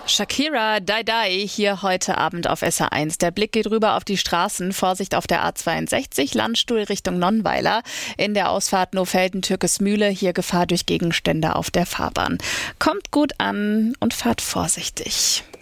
Shakira, Die Die, hier heute Abend auf SR1. Der Blick geht rüber auf die Straßen. Vorsicht auf der A62, Landstuhl Richtung Nonnweiler. In der Ausfahrt Nofelden-Türkesmühle, hier Gefahr durch Gegenstände auf der Fahrbahn. Kommt gut an und fahrt vorsichtig.